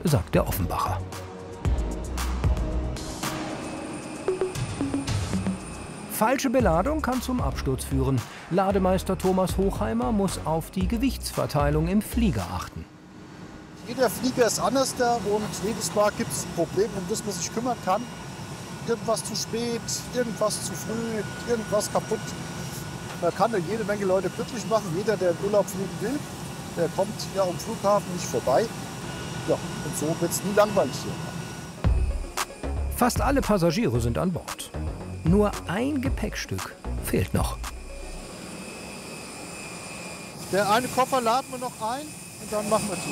sagt der Offenbacher. Falsche Beladung kann zum Absturz führen. Lademeister Thomas Hochheimer muss auf die Gewichtsverteilung im Flieger achten. Jeder Flieger ist anders da und jedes Mal gibt es ein Problem, um das man sich kümmern kann. Irgendwas zu spät, irgendwas zu früh, irgendwas kaputt. Man kann ja jede Menge Leute glücklich machen. Jeder, der in Urlaub fliegen will, der kommt ja am Flughafen nicht vorbei. Ja, und so wird es nie langweilig hier. Fast alle Passagiere sind an Bord. Nur ein Gepäckstück fehlt noch. Der eine Koffer laden wir noch ein und dann machen wir zu.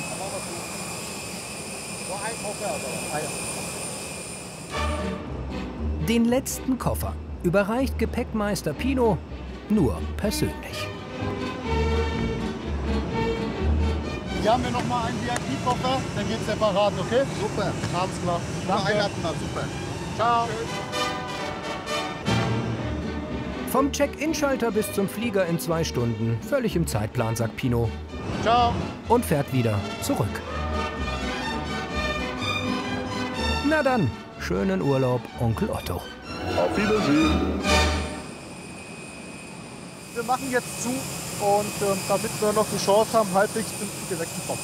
Nur ein Koffer, aber Den letzten Koffer überreicht Gepäckmeister Pino nur persönlich. Hier haben wir noch mal einen VIP-Koffer, der geht separat, okay? Super, alles klar. Danke. Super. Ciao. Vom Check-in-Schalter bis zum Flieger in 2 Stunden. Völlig im Zeitplan, sagt Pino. Ciao. Und fährt wieder zurück. Na dann, schönen Urlaub, Onkel Otto. Auf Wiedersehen. Wir machen jetzt zu und damit wir noch die Chance haben, halbwegs pünktlich wegzukommen.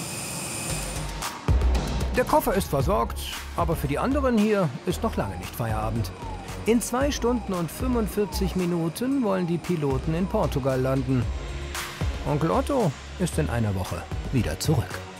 Der Koffer ist versorgt, aber für die anderen hier ist noch lange nicht Feierabend. In 2 Stunden und 45 Minuten wollen die Piloten in Portugal landen. Onkel Otto ist in einer Woche wieder zurück.